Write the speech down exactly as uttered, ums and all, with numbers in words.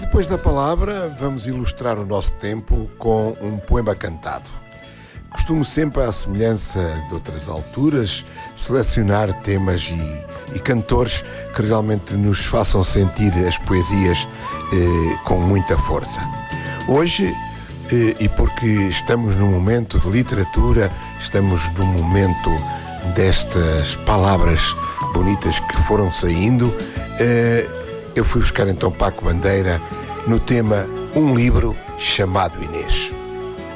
depois da palavra, vamos ilustrar o nosso tempo com um poema cantado. Costumo sempre, à semelhança de outras alturas, selecionar temas e, e cantores que realmente nos façam sentir as poesias eh, com muita força. Hoje, eh, e porque estamos num momento de literatura, estamos num momento destas palavras bonitas que foram saindo, eh, eu fui buscar então Paco Bandeira no tema Um Livro Chamado Inês.